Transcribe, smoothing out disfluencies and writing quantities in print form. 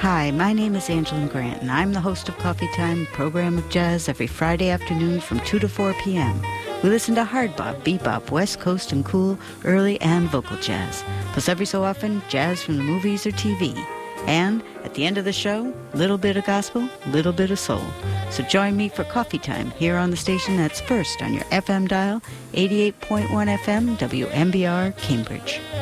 Hi, my name is Angela Grant, and I'm the host of Coffee Time, program of jazz every Friday afternoon from 2 to 4 p.m. We listen to hard bop, bebop, West Coast and cool, early and vocal jazz. Plus every so often, jazz from the movies or TV. And at the end of the show, little bit of gospel, little bit of soul. So join me for Coffee Time here on the station that's first on your FM dial, 88.1 FM, WMBR, Cambridge.